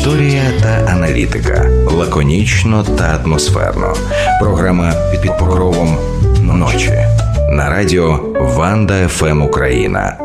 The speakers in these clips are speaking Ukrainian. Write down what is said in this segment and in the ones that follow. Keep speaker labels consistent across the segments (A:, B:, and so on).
A: Історія та аналітика. Лаконічно та атмосферно. Програма «Під покровом ночі». На радіо Ванда ФМ Україна.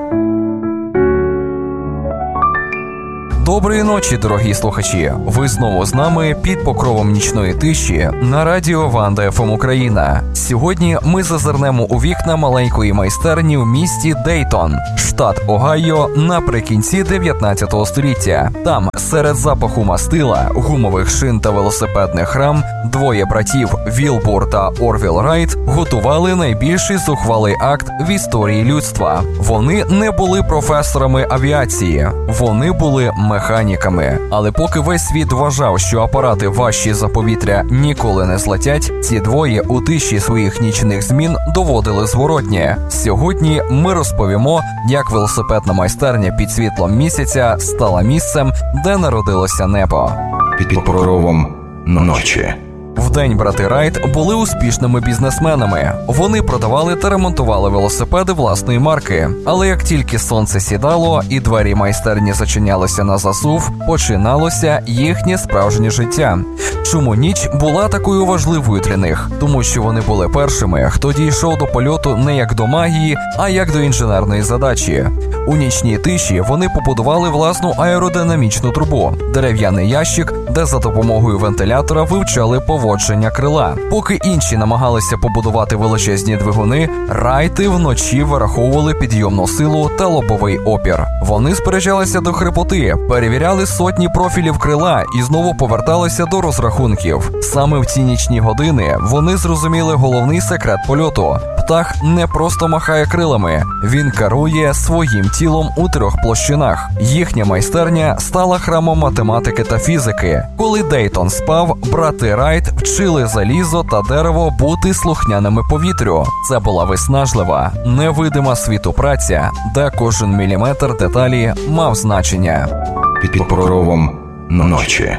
B: Доброї ночі, дорогі слухачі! Ви знову з нами під покровом нічної тиші на радіо Ванда ФМ Україна. Сьогодні ми зазирнемо у вікна маленької майстерні в місті Дейтон, штат Огайо, наприкінці 19 століття. Там, серед запаху мастила, гумових шин та велосипедних рам, двоє братів Вілбур та Орвіл Райт готували найбільший зухвалий акт в історії людства. Вони не були професорами авіації, вони були механіками. Але поки весь світ вважав, що апарати важчі за повітря ніколи не злетять, ці двоє у тиші своїх нічних змін доводили зворотнє. Сьогодні ми розповімо, як велосипедна майстерня під світлом місяця стала місцем, де народилося небо.
A: Під покровом ночі.
B: Вдень брати Райт були успішними бізнесменами. Вони продавали та ремонтували велосипеди власної марки. Але як тільки сонце сідало і двері майстерні зачинялися на засув, починалося їхнє справжнє життя. Чому ніч була такою важливою для них? Тому що вони були першими, хто дійшов до польоту не як до магії, а як до інженерної задачі. У нічній тиші вони побудували власну аеродинамічну трубу – дерев'яний ящик, де за допомогою вентилятора вивчали поводження крила. Поки інші намагалися побудувати величезні двигуни, Райти вночі вираховували підйомну силу та лобовий опір. Вони сперечалися до хрипоти, перевіряли сотні профілів крила і знову поверталися до розрахунків. Саме в ці нічні години вони зрозуміли головний секрет польоту. Птах не просто махає крилами, він керує своїм тілом у трьох площинах. Їхня майстерня стала храмом математики та фізики. Коли Дейтон спав, брати Райт вчили залізо та дерево бути слухняними повітрю. Це була виснажлива, невидима світу праця, де кожен міліметр деталі мав значення.
A: Під покровом ночі.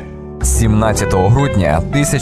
B: 17 грудня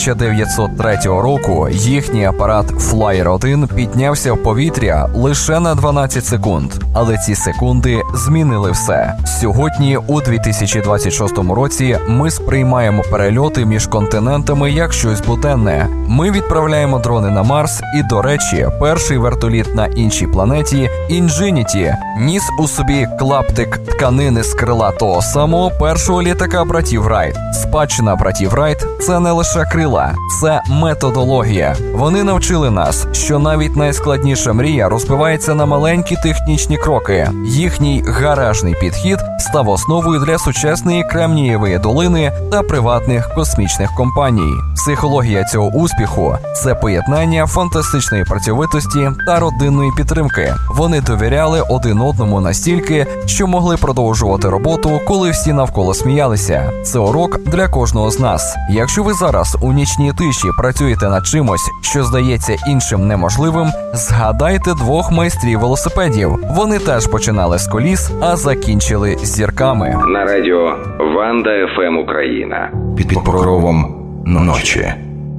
B: 1903 року їхній апарат Flyer-1 піднявся в повітря лише на 12 секунд. Але ці секунди змінили все. Сьогодні, у 2026 році, ми сприймаємо перельоти між континентами як щось буденне. Ми відправляємо дрони на Марс і, до речі, перший вертоліт на іншій планеті Ingenuity ніс у собі клаптик тканини з крила того самого першого літака братів Райт. Спадщина братів Райт – це не лише крила, це методологія. Вони навчили нас, що навіть найскладніша мрія розбивається на маленькі технічні кроки. Їхній гаражний підхід став основою для сучасної Кремнієвої долини та приватних космічних компаній. Психологія цього успіху – це поєднання фантастичної працьовитості та родинної підтримки. Вони довіряли один одному настільки, що могли продовжувати роботу, коли всі навколо сміялися. Це урок для кожного з нас. Якщо ви зараз у нічній тиші працюєте над чимось, що здається іншим неможливим, згадайте двох майстрів велосипедів. Вони теж починали з коліс, а закінчили з зірками.
A: На радіо Ванда ФМ Україна. Під покровом ночі.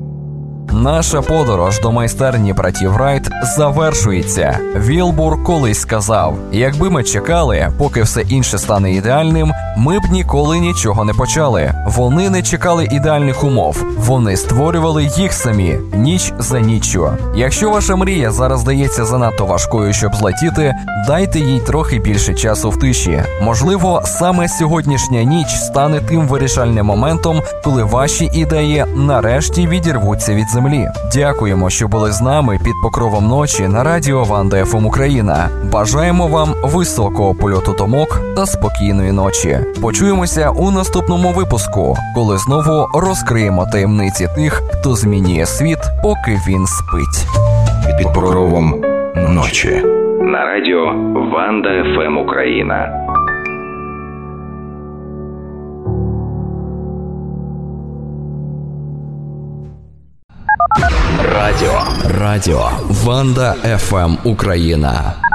B: Наша подорож до майстерні братів Райт завершується. Вілбур колись сказав: якби ми чекали, поки все інше стане ідеальним, ми б ніколи нічого не почали. Вони не чекали ідеальних умов. Вони створювали їх самі, ніч за ніччю. Якщо ваша мрія зараз здається занадто важкою, щоб злетіти, дайте їй трохи більше часу в тиші. Можливо, саме сьогоднішня ніч стане тим вирішальним моментом, коли ваші ідеї нарешті відірвуться від землі. Дякуємо, що були з нами під покровом ночі на радіо Ванда ФМ Україна. Бажаємо вам високого польоту думок та спокійної ночі. Почуємося у наступному випуску, коли знову розкриємо таємниці тих, хто змінює світ, поки він спить.
A: Під покровом ночі. На радіо Ванда ФМ Україна.
B: Радіо Ванда ФМ Україна.